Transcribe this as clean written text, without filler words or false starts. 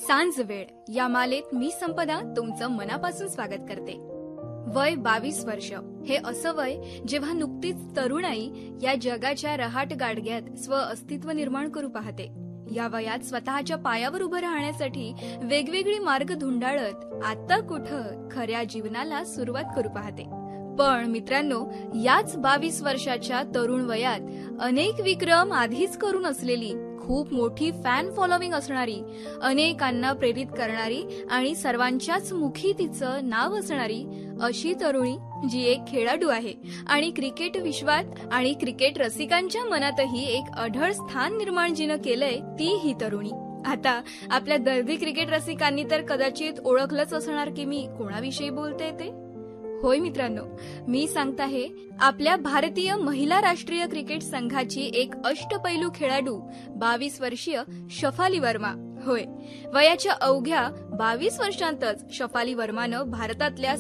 सांज वेळ या मालेत मी संपदा तुमचं मनापासून स्वागत करते। वय 22 वर्ष हे असं वय जेव्हा नुकतीच तरुणाई या जगाच्या रहाट गाडग्यात स्व अस्तित्व निर्माण करू पाहते। या वयात स्वतःच्या पायावर उभं राहण्यासाठी वेगवेगळी मार्ग धुंडाळत आता कुठं खऱ्या जीवनाला सुरुवात करू पाहते। पण मित्रांनो, याच 22 वर्षाच्या तरुण वयात अनेक विक्रम आधीच करून असलेली, खूप मोठी फॅन फॉलोविंग असणारी, अनेकांना प्रेरित करणारी आणि सर्वांच्याच मुखी तिचं नाव असणारी अशी तरुणी जी एक खेळाडू आहे आणि क्रिकेट विश्वात आणि क्रिकेट रसिकांच्या मनातही एक अढळ स्थान निर्माण जिनं केलंय, ती ही तरुणी। आता आपल्या दर्दी क्रिकेट रसिकांनी तर कदाचित ओळखलंच असणार की मी कोणाविषयी बोलते ते। होय मित्रांनो, मी सांगत आहे आपल्या भारतीय महिला राष्ट्रीय क्रिकेट संघाची एक अष्टपैलू खेळाडू 22 वर्षीय शफाली वर्मा। होय, वयाच्या अवघ्या 22 वर्षांतच शफाली वर्मानं भारतातल्या